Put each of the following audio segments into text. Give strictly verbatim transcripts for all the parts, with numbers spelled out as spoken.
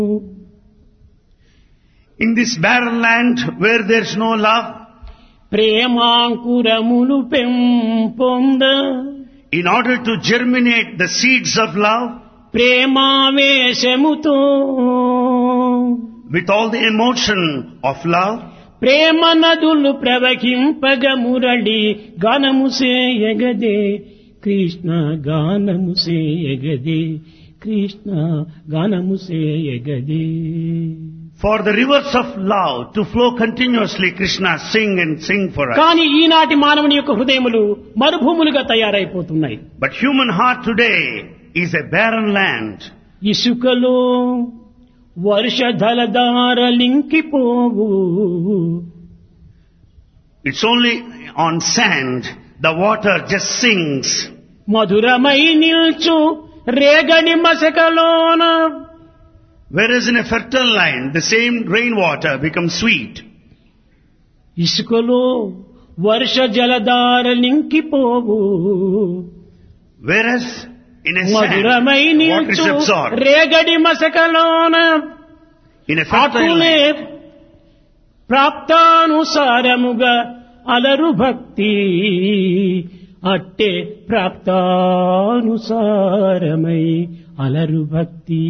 In this barren land where there is no love, ప్రేమాంకురములు పెంపొంద, in order to germinate the seeds of love, ప్రేమావేశముతో with all the emotion of love, ప్రేమ నదులు ప్రవహింపగ మురళి గానము సేయగదే, కృష్ణ గానము సేయగదే, కృష్ణ గానము సేయగదే. for the rivers of love to flow continuously, Krishna, sing and sing for us. కానీ ఈనాటి మానవుని యొక్క హృదయములు మరుభూములుగా తయారైపోతున్నాయి. But human heart today is a barren land. ఇసుకలో వర్షధలధారలింకిపోవు, It's only on sand the water just sings. మధురమై నిల్చు రేగడి మసకలోన, Whereas in a fertile land, the same rainwater becomes sweet. ఇసుకలో వర్ష జలధారలింకిపోవు, Whereas in a sand, మధురమై water is నిల్చు absorbed. రేగడి మసకలోన, In a fertile అటులే land, ప్రాప్తానుసారముగా అలరు భక్తి, అట్టే ప్రాప్తానుసారమై అలరు భక్తి.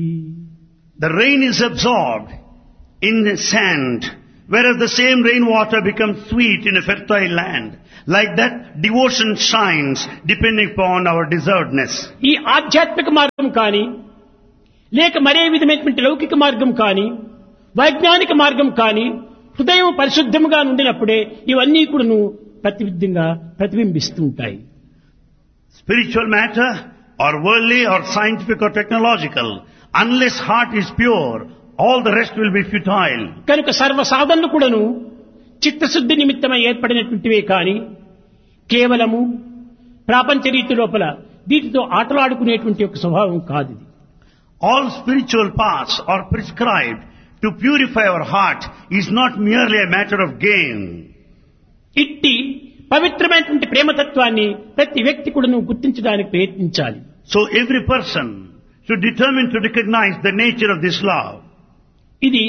the rain is absorbed in the sand, whereas the same rainwater becomes sweet in a fertile land. Like that, devotion shines depending upon our deservedness. ఈ ఆధ్యాత్మిక మార్గం కానీ, లేక మరే విధమైనటువంటి లౌకిక మార్గం కానీ, వైజ్ఞానిక మార్గం కానీ, హృదయం పరిశుద్ధముగా ఉండినప్పుడే ఇవన్నీ కూడాను ప్రతివిధంగా ప్రతిబింబిస్తూ ఉంటాయి. Spiritual matter, or worldly, or scientific, or technological, unless heart is pure, all the rest will be futile. కనుక సర్వ సాధనలు కూడాను చిత్తశుద్ధి నిమిత్తమై ఏర్పడినటువంటివే కానీ, కేవలము ప్రాపంచ రీతి లోపల వీటితో ఆటలాడుకునేటువంటి ఒక స్వభావం కాదు ఇది. All spiritual paths are prescribed to purify our heart is not merely a matter of gain. ఇట్టి పవిత్రమైనటువంటి ప్రేమతత్వాన్ని ప్రతి వ్యక్తి కూడాను గుర్తించడానికి ప్రయత్నించాలి. So every person should determine to recognize the nature of this love. ఇది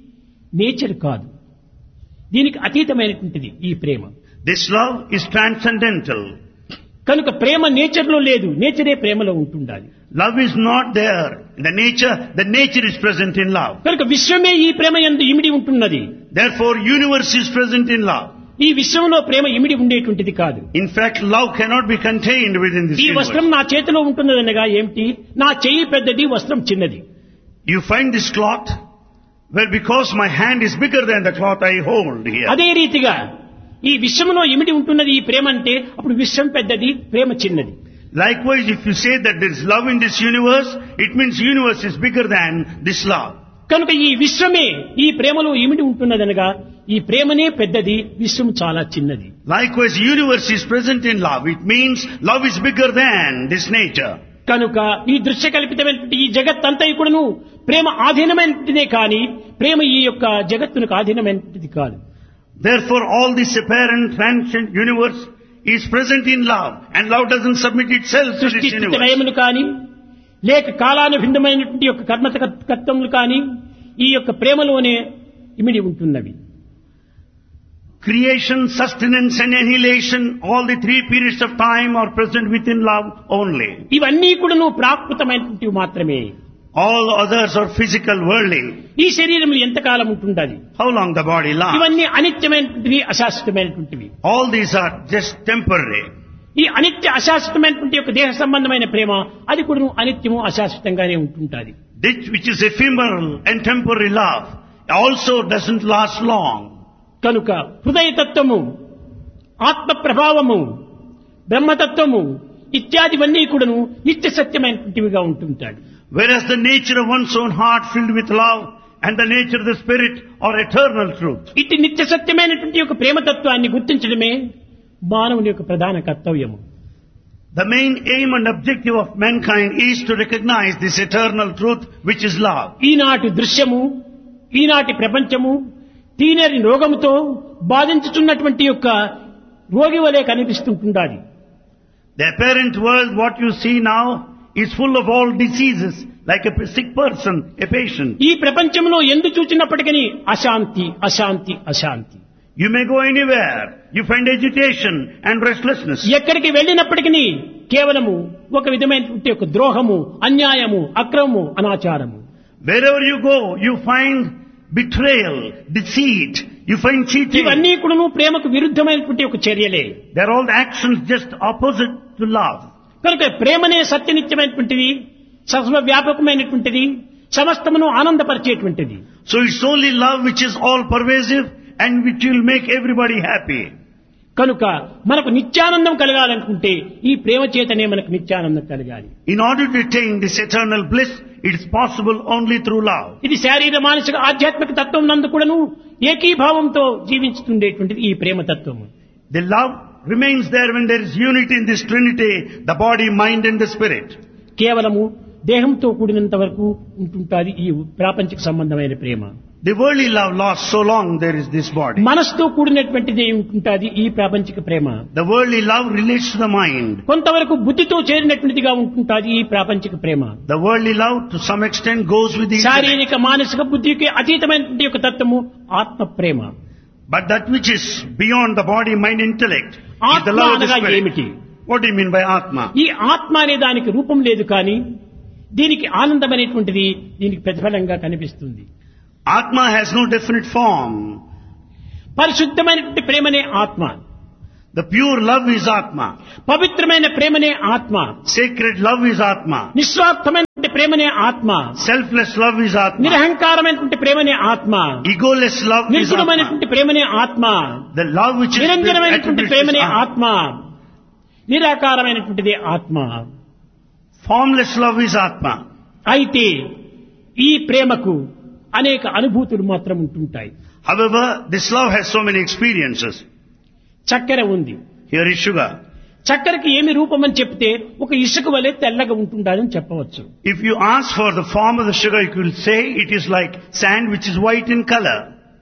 నేచర్ కాదు, దీనికి అతీతమైనటువంటిది ఈ ప్రేమ. This love is transcendental. కనుక ప్రేమ నేచర్ లో లేదు, నేచరే ప్రేమలో ఉంటుండాలి. Love is not there in the nature, the nature is present in love. కనుక విశ్వమే ఈ ప్రేమ యందు ఇమిడి ఉంటున్నది. Therefore, universe is present in love. ఈ విశ్వంలో ప్రేమ ఇమిడి ఉండేటువంటిది కాదు. In fact, love cannot be contained within this ఈ వస్త్రం universe. నా చేతిలో ఉంటున్నదనగా ఏమిటి, నా చెయ్యి పెద్దది, వస్త్రం చిన్నది. You find this cloth, well, because my hand is bigger than the cloth I hold here. అదే రీతిగా ఈ విశ్వంలో ఇమిడి ఉంటున్నది ఈ ప్రేమ అంటే అప్పుడు విశ్వం పెద్దది, ప్రేమ చిన్నది. Likewise, if you say that there is love in this universe, it means universe is bigger than this love. కనుక ఈ విశ్వమే ఈ ప్రేమలో ఇమిడి ఉంటున్నదనగా ఈ ప్రేమనే పెద్దది, విశ్వం చాలా చిన్నది. Likewise, universe is present in love. It means love is bigger than this nature. కనుక ఈ దృశ్య కల్పితమైనటువంటి ఈ జగత్తంతా కూడాను ప్రేమ ఆధీనమైనదే కానీ ప్రేమ ఈ యొక్క జగత్తునకు ఆధీనమైనది కాదు. Therefore, all this apparent transient universe is present in love, and love doesn't submit itself to సృష్టి this స్థితి universe. లయములు కానీ, లేక కాలానుభిన్నమైనటువంటి యొక్క కర్మ కర్తములు కానీ ఈ యొక్క ప్రేమలోనే ఇమిడి ఉంటున్నవి. Creation, sustenance and annihilation, all the three periods of time are present within love only. ఇవన్నీ కూడాను ప్రాకృతమైనటువంటివి మాత్రమే. All others are physical, worldly. ఈ శరీరంలో ఎంతకాలం ఉంటుండాలి? How long the body lasts. ఇవన్నీ అనిత్యమైనటువంటివి, అశాశ్వతమైనటువంటివి. All these are just temporary. ఈ అనిత్య అశాశ్వతమైనటువంటి యొక్క దేహ సంబంధమైన ప్రేమ అది కూడా అనిత్యము అశాశ్వతంగానే ఉంటుంటుంది. This which is ephemeral and temporary love also doesn't last long. కనుక హృదయతత్వము, ఆత్మ ప్రభావము, బ్రహ్మతత్వము ఇత్యాదివన్నీ కూడాను నిత్య సత్యమైనటువంటివిగా ఉంటుంటాడు. Whereas the nature of one's own heart filled with love and the nature of the spirit are eternal truth. ఇట్టి నిత్య సత్యమైనటువంటి యొక్క ప్రేమతత్వాన్ని గుర్తించడమే మానవుని యొక్క ప్రధాన కర్తవ్యము. The main aim and objective of mankind is to recognize this eternal truth which is love. ఈనాటి దృశ్యము, ఈనాటి ప్రపంచము తీనరి రోగముతో బాధించుతున్నటువంటి యొక్క రోగి వలె కనిపిస్తుంటుండాలి. The apparent world, what you see now, is full of all diseases, like a sick person, a patient. ఈ ప్రపంచంలో ఎందు చూచినప్పటికీ అశాంతి అశాంతి అశాంతి. You may go anywhere, you find agitation and restlessness. ఎక్కడికి వెళ్ళినప్పటికీ కేవలము ఒక విధమైనటువంటి ఒక ద్రోహము, అన్యాయము, అక్రమము, అనాచారము. Wherever you go, you find betrayal, deceit, you find cheating. ఇవన్నీ కూడాను ప్రేమకు విరుద్ధమైనటువంటి ఒక చర్యలే. They are all actions just opposite to love. కనుక ప్రేమనే సత్యనిత్యమైనటువంటిది, సర్వవ్యాపకమైనటువంటిది, సమస్తమును ఆనందపరిచేటువంటిది. So it's only love which is all pervasive and which will make everybody happy. కనుక మనకు నిత్యానందం కలగాలనుకుంటే ఈ ప్రేమ చేతనే మనకు నిత్యానందం కలగాలి. In order to attain this eternal bliss, it is possible only through love. ఇది శారీర మానసిక ఆధ్యాత్మిక తత్వం నందు కూడాను ఏకీభావంతో జీవిస్తుండేటువంటిది ఈ ప్రేమ తత్వము. The love remains there when there is unity in this trinity, the body, mind and the spirit. కేవలము దేహంతో కూడినంత వరకు ఉంటుంటాది ఈ ప్రాపంచిక సంబంధమైన ప్రేమ. The worldly love lasts so long there is this body. మనసుతో కూడినటువంటిది ఉంటుంటాది ఈ ప్రాపంచిక ప్రేమ. The worldly love relates to the mind. కొంతవరకు బుద్ధితో చేరినటువంటిదిగా ఉంటుంటాది ఈ ప్రాపంచిక ప్రేమ. The worldly love to some extent goes with the intellect. శారీరక మానసిక బుద్ధికి అతీతమైనటువంటి ఒక తత్వము ఆత్మ ప్రేమ. But that which is beyond the body, mind, intellect is the ఆత్మ love of the అనగా spirit. ఏమిటి? What do you mean by Atma? ఈ ఆత్మ అనే దానికి రూపం లేదు కానీ దీనికి ఆనందం అనేటువంటిది దీనికి ప్రతిఫలంగా కనిపిస్తుంది. Atma has no definite form. పరిశుద్ధమైనటువంటి ప్రేమనే ఆత్మ. The pure love is Atma. పవిత్రమైన ప్రేమనే ఆత్మ. Sacred love is Atma. నిస్వార్థమైనటువంటి ప్రేమనే ఆత్మ. Selfless love is Atma. నిరహంకారమైనటువంటి ప్రేమనే ఆత్మ. Egoless love is Atma. నిర్గుణమైనటువంటి ప్రేమనే ఆత్మ. The love which is నిరంజనమైనటువంటి ప్రేమనే attributes is ఆత్మ. నిరాకారమైనటువంటిది ఆత్మ. Formless love is Atma. అయితే ఈ ప్రేమకు అనేక అనుభూతులు మాత్రం ఉంటుంటాయి. However, this love has so many experiences. చక్కెర ఉంది. Here is sugar. చక్కెరకి ఏమి రూపం అని చెప్తే ఒక ఇసుక వలె తెల్లగా ఉంటుందని చెప్పవచ్చు. If you ask for the form of the sugar, you will say it is like sand which is white in color.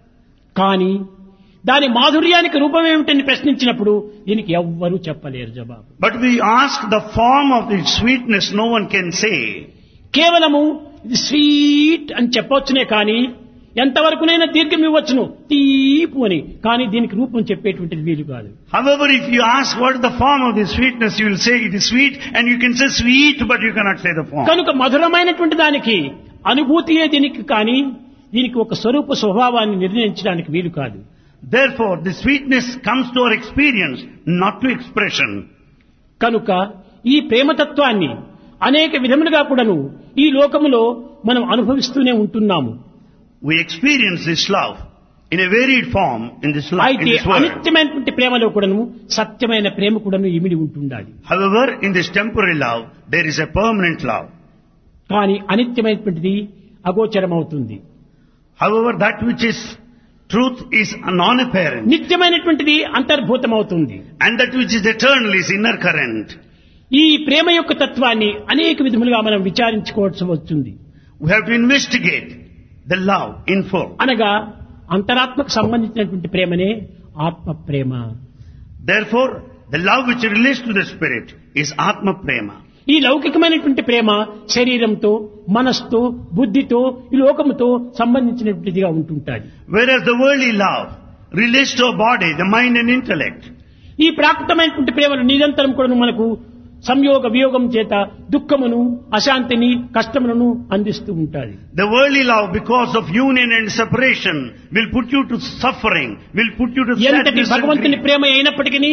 కానీ దాని మాధుర్యానికి రూపం ఏమిటని ప్రశ్నించినప్పుడు దీనికి ఎవ్వరూ చెప్పలేరు జవాబు. But we ask the form of the sweetness, no one can say. కేవలము ఇది స్వీట్ అని చెప్పవచ్చునే కానీ ఎంతవరకునైనా దీర్ఘం ఇవ్వచ్చును తీపు అని, కానీ దీనికి రూపం చెప్పేటువంటిది వీలు కాదు. However, if you ask what is the form of the sweetness, you will say it is sweet, and you can say sweet, but you cannot say the form. కనుక మధురమైనటువంటి దానికి అనుభూతియే దీనికి కానీ దీనికి ఒక స్వరూప స్వభావాన్ని నిర్ణయించడానికి వీలు కాదు. Therefore, the sweetness comes to our experience, not to expression. కనుక ఈ ప్రేమతత్వాన్ని అనేక విధములుగా కూడాను ఈ లోకములో మనం అనుభవిస్తూనే ఉంటున్నాము. We experience this love in a varied form in this life, in అయితే this world. అనిత్యమైనటువంటి ప్రేమలో కూడాను సత్యమైన ప్రేమ కూడాను ఇమిడి ఉంటుండాలి. However, in this temporary love, there is a permanent love. కానీ అనిత్యమైనటువంటిది అగోచరమవుతుంది. However, that which is truth is non-apparent. నిత్యమైనటువంటిది అంతర్భూతమవుతుంది. And that which is eternal is inner current. ఈ ప్రేమ యొక్క తత్వాన్ని అనేక విధములుగా మనం విచారించుకోవాల్సి వస్తుంది. We have to investigate the love in full. అనగా అంతరాత్మకు సంబంధించినటువంటి ప్రేమనే ఆత్మ ప్రేమ. Therefore, the love which relates to the spirit is Atma Prema. ఈ లౌకికమైనటువంటి ప్రేమ శరీరంతో, మనస్సుతో, బుద్ధితో, ఈ లోకముతో సంబంధించినటువంటిదిగా ఉంటుంటాది. Whereas the worldly love relates to a body, the mind and intellect. ఈ ప్రాకృతమైనటువంటి ప్రేమను నిరంతరం కూడా మనకు సంయోగ వియోగం చేత దుఃఖమును, అశాంతిని, కష్టములను అందిస్తూ ఉంటాది. The worldly love, because of union and separation, will put you to suffering, will put you to ఎంతటి sadness and భగవంతుని grief. ప్రేమ అయినప్పటికీ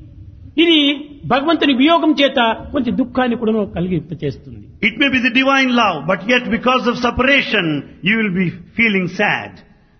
ఇది భగవంతుని వియోగం చేత కొంచెం దుఃఖాన్ని కూడా కలిగింపచేస్తుంది. It may be the divine love, but yet because of separation, you will be feeling sad.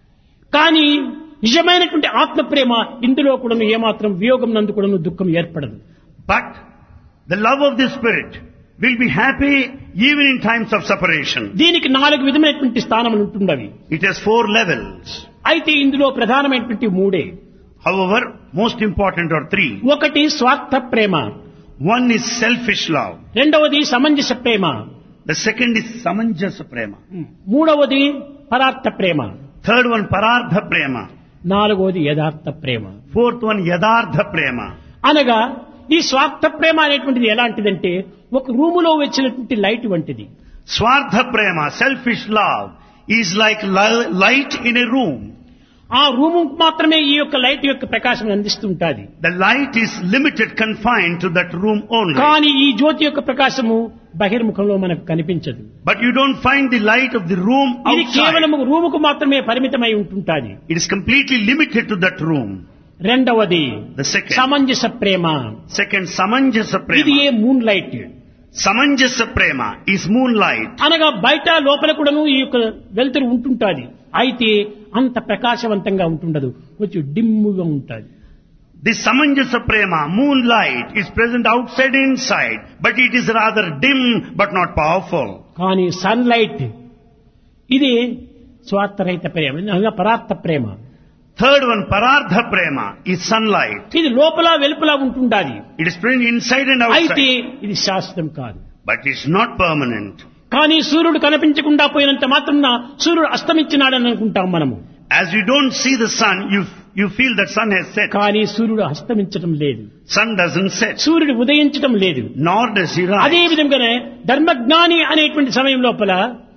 కానీ నిజమైనటువంటి ఆత్మ ప్రేమ ఇందులో కూడా ఏమాత్రం వియోగం నందు కూడా దుఃఖం ఏర్పడదు. But the love of the spirit will be happy even in times of separation. దీనికి నాలుగు విధమైనటువంటి స్థానములు ఉంటున్నవి. It has four levels. అయితే ఇందులో ప్రధానమైనటువంటి మూడే. However, most important are three. ఒకటి స్వార్థ ప్రేమ, One is selfish love. రెండవది సమంజస ప్రేమ, The second is samanjasa prema. మూడవది పరార్థ ప్రేమ, Third one parardha prema. నాలుగవది యథార్థ ప్రేమ. Fourth one yadardha prema. అనగా ఈ స్వార్థ ప్రేమ అనేటువంటిది ఎలాంటిదంటే ఒక రూములో వచ్చినటువంటి లైట్ వంటిది. Swardha prema, selfish love, is like li- light in a room. ఆ రూము మాత్రమే ఈ యొక్క లైట్ యొక్క ప్రకాశం అందిస్తుంటాది. The light is limited, confined to that room only. కానీ ఈ జ్యోతి యొక్క ప్రకాశము బహిర్ముఖంలో మనకు కనిపించదు. But you don't find the light of the room ఇది outside. కేవలం రూముకు మాత్రమే పరిమితమై ఉంటుంటాది. It is completely limited to that room. రెండవది The second. సమంజస Prema. Second, samanjasa ఇది prema. A moon light. Samanjasa prema is moonlight. అనగా బయట లోపల కూడాను ఈ యొక్క వెలుతురు ఉంటుంటాది. అయితే అంత ప్రకాశవంతంగా ఉంటుండదు, కొంచెం డిమ్ముగా ఉంటుంది. This samanjasa prema, moonlight, is present outside and inside, but it is rather dim but not powerful. కానీ సన్ లైట్ ఇది స్వార్థరహిత ప్రేమ, అనగా పరార్థ ప్రేమ. Third one, parardha prema, is sunlight. ఇది లోపల వెలుపల ఉంటుండాలి. It is present inside and అయితే outside, ఇది శాశ్వతం కాదు. but it's not permanent. కానీ సూర్యుడు కనిపించకుండా పోయినంత మాత్రం సూర్యుడు అస్తమించినాడని అనుకుంటాం మనము. As you don't see the sun, you you feel that sun has set. కానీ సూర్యుడు అస్తమించడం లేదు, Sun doesn't set, సూర్యుడు ఉదయించడం లేదు. nor does he అదే rise. విధంగానే ధర్మజ్ఞాని అనేటువంటి సమయం లోపల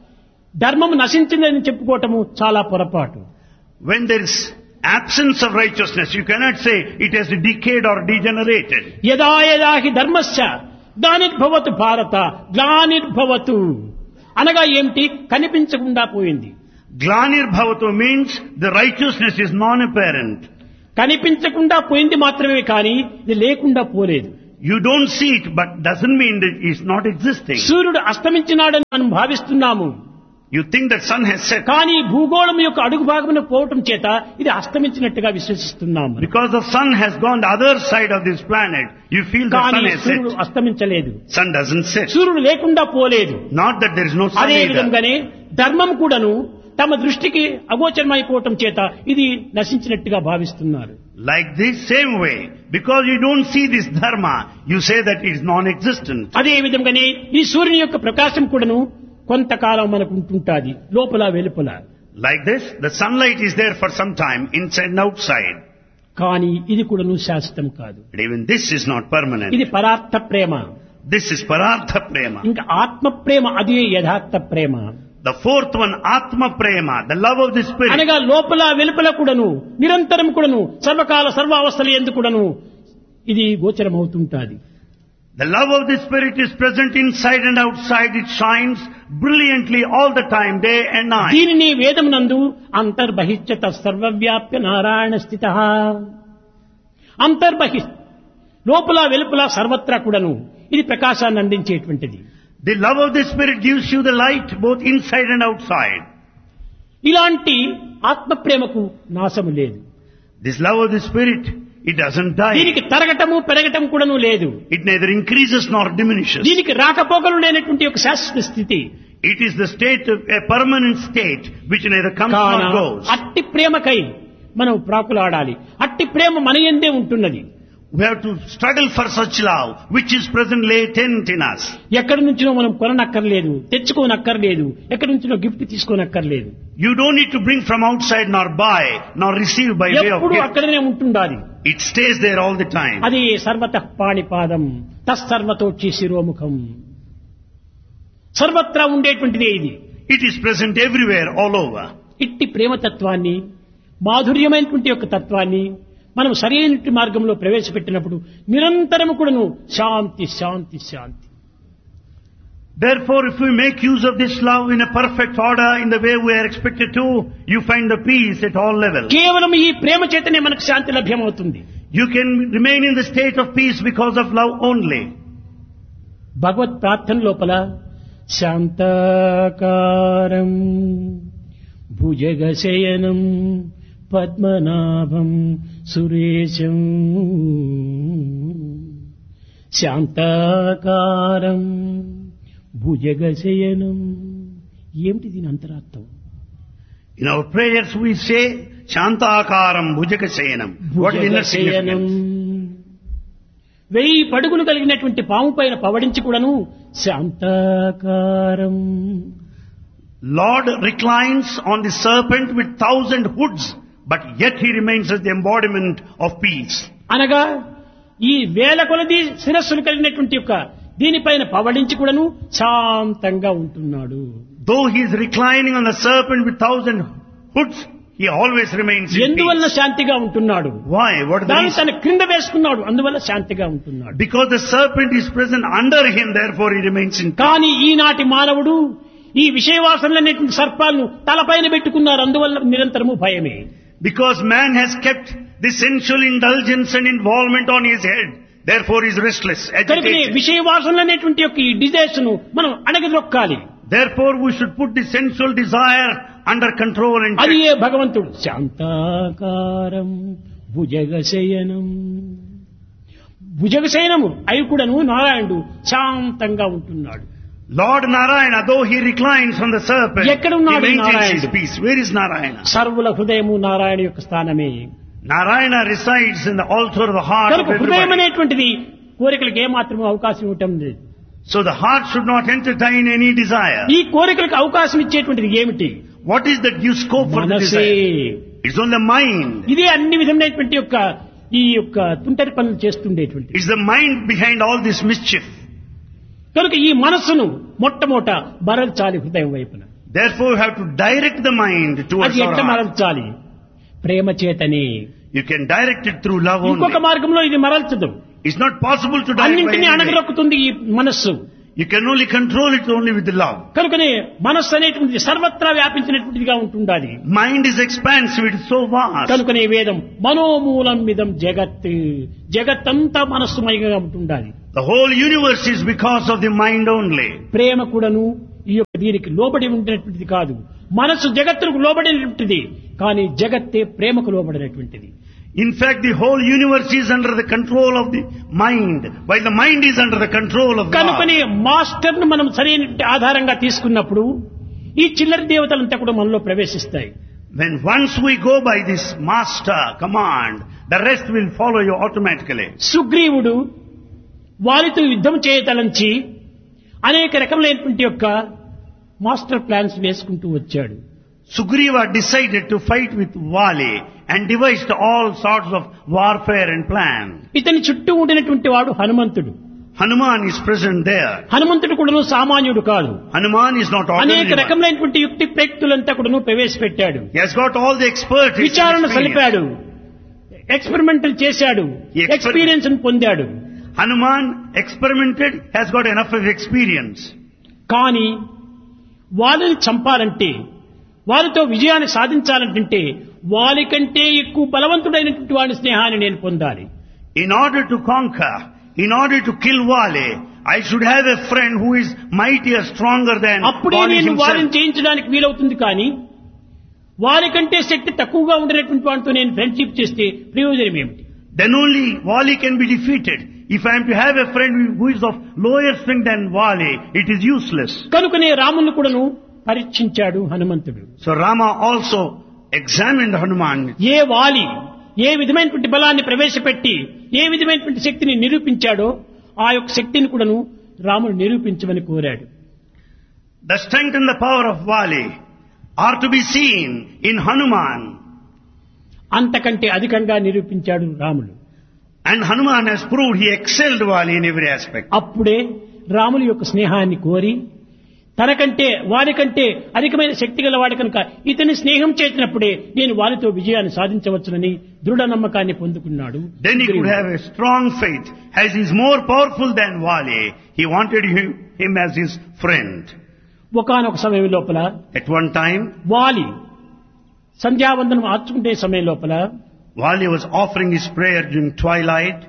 ధర్మం నశించిందని చెప్పుకోవటము చాలా పొరపాటు. When there is absence of righteousness, you cannot say it has decayed or degenerated. యదా యదా హి ధర్మస్య గ్లానిర్భవతు భారత గ్లానిర్భవతు అనగా ఏమిటి? కనిపించకుండా పోయింది. Glanir bhavatu means the righteousness is non-apparent. కనిపించకుండా పోయింది మాత్రమే కానీ ఇది లేకుండా పోలేదు. You don't see it, but doesn't mean that it's not existing. సూర్యుడు అస్తమించినాడని మనం భావిస్తున్నాము. You think that sun has set. కానీ భూగోళం యొక్క అడుగు భాగమున పోవటం చేత ఇది అస్తమించినట్టుగా విశ్వసిస్తున్నాము. Because the sun has gone the other side of this planet, you feel the కానీ sun has సూర్యుడు set. అస్తమించలేదు. Sun doesn't set. సూర్యుడు లేకుండా పోలేదు. Not that there is no sun అదే either. విధంగానే ధర్మం కూడాను తమ దృష్టికి అగోచరమైపోవటం చేత ఇది నశించినట్టుగా భావిస్తున్నారు. Like this same way, because you don't see this dharma, you say that it is non-existent. అదే విధంగానే ఈ సూర్యుని యొక్క ప్రకాశం కూడాను కొంతకాలం మనకు ఉంటుంటాది, లోపల వెలుపల. Like this, the sunlight is there for some time, inside and outside. కానీ ఇది కూడాను శాశ్వతం కాదు. But even this is not permanent. ఇది పరార్థ ప్రేమ. This is parartha prema. ఇంకా ఆత్మ ప్రేమ, అదే యథార్థ ప్రేమ. The fourth one, atma prema, the love of the spirit. అనగా లోపల వెలుపల కూడాను నిరంతరం కూడాను సర్వకాల సర్వావస్థలు ఎందుకు కూడాను ఇది గోచరం అవుతుంటాది. The love of the spirit is present inside and outside. It shines brilliantly all the time, day and night. దీనిని వేదమునందు అంతర్బహిష్యత సర్వవ్యాప్య నారాయణ స్థితః, అంతర్బహి లోపల వెలుపల సర్వత్రా కూడాను ఇది ప్రకాశాన్ని అందించేటువంటిది. The love of the spirit gives you the light both inside and outside. ఇలాంటి ఆత్మ ప్రేమకు నాశము లేదు. This love of the spirit, it doesn't die. దీనికి తరగటము పెరగటం కూడాను లేదు. It neither increases nor diminishes. దీనికి రాకపోకలు లేనటువంటి ఒక శాశ్వత స్థితి. It is the state of a permanent state which neither comes కాన nor goes. అట్టి ప్రేమకై మనం ప్రాకులాడాలి. అట్టి ప్రేమ మన యందే ఉంటున్నది. We have to struggle for such love which is present latent in us. ఎక్కడి నుంచినో మనం కొననక్కర్లేదు, తెచ్చుకోనక్కర్లేదు, ఎక్కడి నుంచినో gift తీసుకోనక్కర్లేదు. You don't need to bring from outside nor buy nor receive by way of ఎప్పుడు gift. అక్కడనే ఉంటుండాలి. It stays there all the time. అది సర్వతః పాణిపాదం తస్సర్వతోచ్చి శిరోముఖం. సర్వత్రా ఉండేటువంటిదే ఇది. It is present everywhere, all over. ఇట్టి ప్రేమతత్వాన్ని, మాధుర్యమైనటువంటి యొక్క తత్వాన్ని మనం సరైన మార్గంలో ప్రవేశపెట్టినప్పుడు నిరంతరము కూడాను శాంతి శాంతి శాంతి. Therefore, if we make use of this love in a perfect order, in the way we are expected to, you find the peace at all levels. కేవలం ఈ ప్రేమ చేతనే మనకు శాంతి లభ్యమవుతుంది. You can remain in the state of peace because of love only. భగవత్ ప్రార్థన లోపల శాంతాకారం భుజగశయనం పద్మనాభం సురేశం, శాంతాకారం భుజగశయనం. ఏమిటి దీని అంతరార్థం? In our prayers we say, Shantakaram Bhujagasayanam. What is the inner భుజగశయనం. significance? వెయ్యి పడుగులు కలిగినటువంటి పాము పైన పవడించి కూడాను శాంతాకారం. Lord reclines on the serpent with thousand hoods, but yet he remains as the embodiment of peace. అనగా ఈ వేల కొలది శిరస్సులు కలిగినటువంటి యొక్క దీనిపైన పవడించి కూడాను శాంతంగా ఉంటున్నాడు. Though he is reclining on the serpent with thousand hoods, he always remains in ఎందువల్ల peace. శాంతిగా ఉంటున్నాడు? Why? What is the దాన్ని reason? తన క్రింద వేసుకున్నాడు, అందువల్ల శాంతిగా ఉంటున్నాడు. Because the serpent is present under him, therefore he remains in peace. కానీ ఈనాటి మానవుడు ఈ విషయవాసనలనేటువంటి సర్పాలను తలపైన పెట్టుకున్నారు, అందువల్ల నిరంతరము భయమే. Because man has kept the sensual indulgence and involvement on his head, therefore he is restless, కనుకనే agitated. విషయవాసనలనేటువంటి యొక్క ఈ డిజైర్స్ ను మనం అణగదొక్కాలి. Therefore we should put the sensual desire under control and అది check. ఏ భగవంతుడు శాంతాకారం భుజగశయనం. భుజగశయనము అయి కూడాను నారాయణుడు శాంతంగా ఉంటున్నాడు. Lord Narayana, though he reclines on the serpent, he ఎక్కడున్నాడు maintains his నారాయణుడు? peace. Where is Narayana? సర్వుల హృదయము నారాయణ యొక్క స్థానమే. Narayana resides in the altar of the heart of కనుక హృదయం everybody. అనేటువంటిది కోరికలకు ఏమాత్రం అవకాశం ఇవ్వటం లేదు. So the heart should not entertain any desire. ఈ కోరికలకు అవకాశం ఇచ్చేటువంటిది ఏమిటి? What is that gives scope for the మనసే. desire? It's on the mind. ఇదే అన్ని విధమైనటువంటి యొక్క ఈ యొక్క తుంటరి పనులు చేస్తుండేటువంటి. It's the mind behind all this mischief. కనుక ఈ మనస్సును మొట్టమొదట మరల్చాలి హృదయం వైపున. Therefore you have to direct the mind towards అది our ఎట్లా heart. మరల్చాలి? ప్రేమ చేతనే. You can direct it through love ఇంకొక only. మార్గంలో ఇది మరల్చదు. It's not possible to direct by అన్నింటినీ any way. అణగదొక్కుతుంది ఈ మనస్సు. You can only control it only with the love. కనుకనే మనస్సు అనేటువంటిది సర్వత్రా వ్యాపించినటువంటిదిగా ఉంటుండాలి. Mind is expansive, it is so vast. కనుకనే వేదం మనోమూలం మిదం జగత్, జగత్తంతా మనస్సుమయంగా ఉంటుండాలి. The whole universe is because of the mind only. ప్రేమ కూడాను ఈ యొక్క దీనికి లోబడి ఉండేటువంటిది కాదు. మనస్సు జగత్తుకు లోబడినటువంటిది, కానీ జగత్తే ప్రేమకు లోబడినటువంటిది. In fact, the whole universe is under the control of the mind, while the mind is under the control of God. కనుకనే మాస్టర్ ను మనం సరైన ఆధారంగా తీసుకున్నప్పుడు ఈ చిల్లర దేవతలంతా కూడా మనలో ప్రవేశిస్తాయి. When once we go by this master command, the rest will follow you automatically. సుగ్రీవుడు వాలితో యుద్ధం చేయతలంచి అనేక రకములైనటువంటి యొక్క మాస్టర్ ప్లాన్స్ వేసుకుంటూ వచ్చాడు. Sugriva decided to fight with Vali and devised all sorts of warfare and plan. ఇతని చుట్టూ ఉండినటువంటి వాడు హనుమంతుడు. Hanuman is present there. హనుమంతుడు కూడాను సామాన్యుడు కాదు. Hanuman is not అనేక ordinary one. రకములైనటువంటి యుక్తి ప్రయుక్తులంతా కూడాను ప్రవేశపెట్టాడు. He has got all the expertise. and విచారణ experience. సలిపాడు, ఎక్స్పెరిమెంటల్ చేశాడు, He exper- ఎక్స్పీరియన్స్ పొందాడు. Hanuman experimented, has got enough of experience. కానీ వాళ్ళని చంపాలంటే, వారితో విజయాన్ని సాధించాలంటే వారి కంటే ఎక్కువ బలవంతుడైనటువంటి వాడి స్నేహాన్ని నేను పొందాలి. In order to conquer, in order to kill Vali, I should have a friend who is mightier, stronger than అప్పుడే Vali నేను వారిని himself. జయించడానికి వీలవుతుంది. కానీ వారికంటే శక్తి తక్కువగా ఉండినటువంటి వాడితో నేను ఫ్రెండ్షిప్ చేస్తే ప్రయోజనం ఏమిటి? Then only Vali can be defeated. If I am to have a friend who is of lower strength than Vali, it is useless. కనుకనే రాముని కూడాను పరీక్షించాడు హనుమంతుడు. So Rama also examined Hanuman. ఏ వాలి ఏ విధమైనటువంటి బలాన్ని ప్రవేశపెట్టి ఏ విధమైనటువంటి శక్తిని నిరూపించాడో ఆ యొక్క శక్తిని కూడాను రాముడు నిరూపించమని కోరాడు. The strength and the power of Vali are to be seen in Hanuman. అంతకంటే అధికంగా నిరూపించాడు రాముడు. And Hanuman has proved he excelled Vali in every aspect. అప్పుడే రాముని యొక్క స్నేహాన్ని కోరి తనకంటే వారికంటే అధికమైన శక్తి గల వాడి కనుక ఇతని స్నేహం చేసినప్పుడే నేను వారితో విజయాన్ని సాధించవచ్చునని దృఢ నమ్మకాన్ని పొందుకున్నాడు. Then he could have a strong faith. As he is more powerful than Vali, he wanted him, him as his friend. ఒకానొక సమయం లోపల At one time, వాలి సంధ్యావందనం ఆర్చుకుంటే సమయం లోపల Vali was offering his prayer during twilight.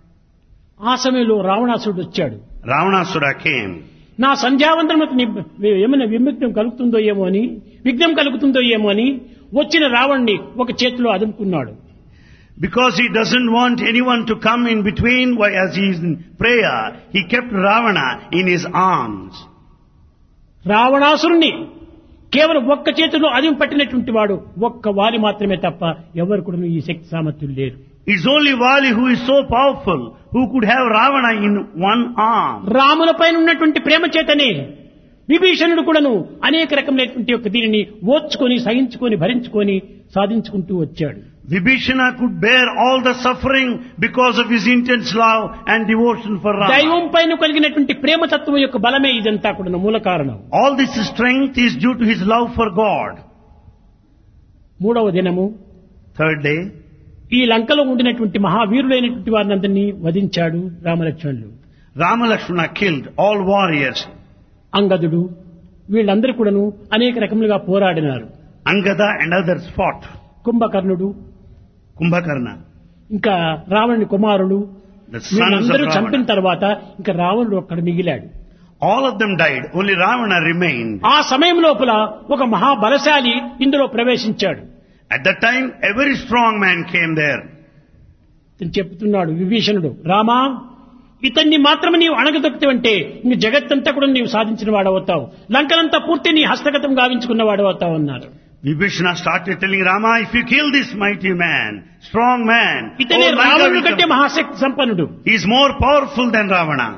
ఆ సమయంలో రావణాసురుడు వచ్చాడు. Ravanasura came. నా సంధ్యావందనకు ఏమైనా విముక్తం కలుగుతుందో ఏమో అని, విఘ్నం కలుగుతుందో ఏమో అని వచ్చిన రావణ్ణి ఒక చేతిలో అదుముకున్నాడు. Because he doesn't want anyone to come in between while as he is in prayer, he kept Ravana in his arms. రావణాసురుణ్ణి కేవలం ఒక్క చేతిలో అదిం పట్టినటువంటి వాడు ఒక్క వారి మాత్రమే తప్ప ఎవరు కూడా ఈ శక్తి సామర్థ్యం లేరు. It's only Vali who is so powerful who could have Ravana in one arm. రాముల పైన ఉన్నటువంటి ప్రేమ చేతనే విభీషణుడు కూడాను అనేక రకమైనటువంటి యొక్క దీనిని ఓర్చుకొని సహించుకొని భరించుకొని సాధించుకుంటూ వచ్చాడు. Vibhishana could bear all the suffering because of his intense love and devotion for Rama. దైవం పైన కలిగినటువంటి ప్రేమతత్వం యొక్క బలమే ఇదంతా కూడా మూల కారణం. All this strength is due to his love for God. మూడవ దినము, Third day, ఈ లంకలో ఉండినటువంటి మహావీరులైనటువంటి వారిని అందరినీ వధించాడు రామలక్ష్మణులు. Rama Lakshmana killed all warriors. అంగదుడు వీళ్ళందరూ కూడాను అనేక రకములుగా పోరాడినారు. Angada and others fought. కుంభకర్ణుడు, Kumbhakarna, ఇంకా రావణుని కుమారుడు, the sons of వీళ్ళందరూ చంపిన Ravana. తర్వాత ఇంకా రావణుడు ఒక్కడు మిగిలాడు. All of them died. Only Ravana remained. ఆ సమయం లోపల ఒక మహాబలశాలి ఇందులో ప్రవేశించాడు. At that time, a very strong man came there. ఇతను చెప్తున్నాడు విభీషణుడు, రామా, ఇతన్ని మాత్రమే నీవు అణగదొక్కుతావంటే ఇంక జగత్తంతా కూడా నీవు సాధించిన వాడవుతావు, లంకనంతా పూర్తి నీ హస్తగతం గావించుకున్న వాడవుతావు అన్నారు. Vibhishana started telling Rama, if you kill this mighty man, strong man, ఇతనే oh, Lanka రావణుడి will కంటే come. మహాశక్తి సంపన్నుడు, He is more powerful than Ravana.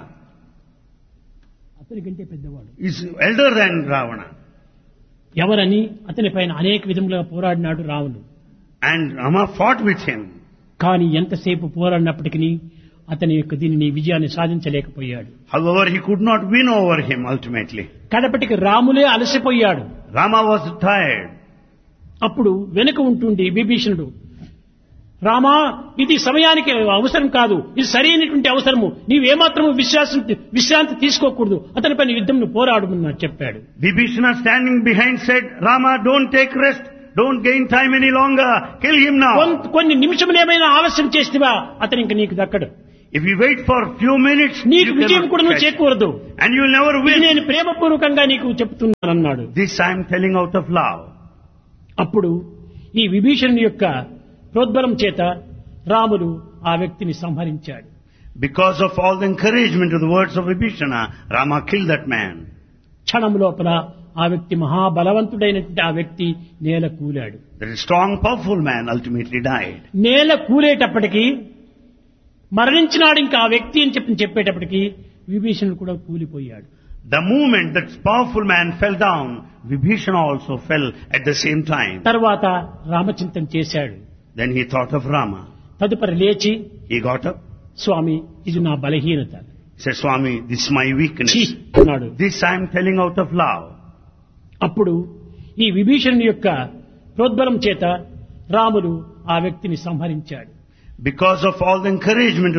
అతని కంటే పెద్దవాడు. He is elder than Ravana. ఎవరని అతని పైన అనేక విధములుగా పోరాడినాడు రావణుడు. And Rama fought with him. కానీ ఎంతసేపు పోరాడినప్పటికీ అతని యొక్క దీనిని విజయాన్ని సాధించలేకపోయాడు. However, he could not win over him ultimately. కడపటికి రాములే అలసిపోయాడు. Rama was tired. అప్పుడు వెనుక ఉంటుండి విభీషణుడు, రామా, ఇది సమయానికి అవసరం కాదు, ఇది సరైనటువంటి అవసరము, నీవేమాత్రము విశ్వాసం విశ్రాంతి తీసుకోకూడదు, అతనిపైన యుద్ధం పోరాడమని చెప్పాడు. Vibhishana standing behind said, Rama, don't take rest. Don't gain time any longer. Kill him now. కొన్- కొన్ని నిమిషములేమైనా ఆలస్యం చేస్తేవా అతను ఇంక నీకు దక్కడు. If you wait for few minutes, నీకు you విజయం cannot కూడా నువ్వు catch. చేకూరదు. And you will never ఇది win. నేను ప్రేమపూర్వకంగా నీకు చెప్తున్నానన్నాడు. This I am telling out of love. అప్పుడు ఈ విభీషణుని యొక్క ప్రోద్బలం చేత రాముడు ఆ వ్యక్తిని సంహరించాడు. Because of all the encouragement of the words of Vibhishana, Rama killed that man. క్షణం లోపల ఆ వ్యక్తి మహాబలవంతుడైనటువంటి ఆ వ్యక్తి నేల కూలాడు. That strong, powerful man ultimately died. నేల కూలేటప్పటికీ మరణించినాడు ఇంకా ఆ వ్యక్తి అని చెప్పి చెప్పేటప్పటికీ విభీషణుడు కూడా కూలిపోయాడు. The moment that powerful man fell down, Vibhishana also fell at the same time. తర్వాత రామచింతన చేశాడు. Then he thought of Rama. తదుపరి లేచి, He got up. స్వామి, ఇది నా బలహీనత, He said, Swami, this is my weakness. ఛీ అన్నాడు. This I am telling out of love. అప్పుడు ఈ విభీషణుని యొక్క ప్రోద్బలం చేత రాముడు ఆ వ్యక్తిని సంహరించాడు. Because of all the encouragement